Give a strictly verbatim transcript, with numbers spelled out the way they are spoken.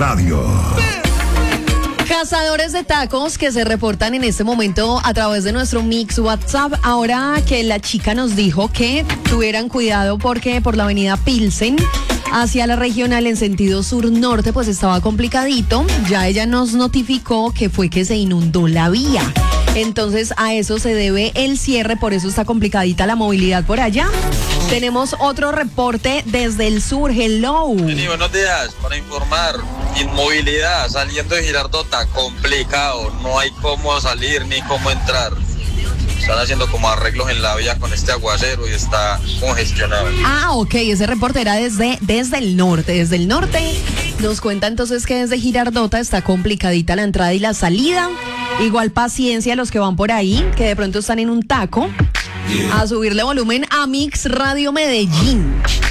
Radio. Cazadores de tacos que se reportan en este momento a través de nuestro mix WhatsApp. Ahora que la chica nos dijo que tuvieran cuidado porque por la avenida Pilsen hacia la regional en sentido sur-norte pues estaba complicadito. Ya ella nos notificó que fue que se inundó la vía. Entonces a eso se debe el cierre, por eso está complicadita la movilidad por allá. Tenemos otro reporte desde el sur. Hello. Sí, buenos días. Para informar, inmovilidad saliendo de Girardota, complicado. No hay cómo salir ni cómo entrar. Están haciendo como arreglos en la vía con este aguacero y está congestionado. Ah, ok, ese reporte era desde, desde el norte. Desde el norte nos cuenta entonces que desde Girardota está complicadita la entrada y la salida. Igual paciencia a los que van por ahí, que de pronto están en un taco. A subirle volumen a Mix Radio Medellín.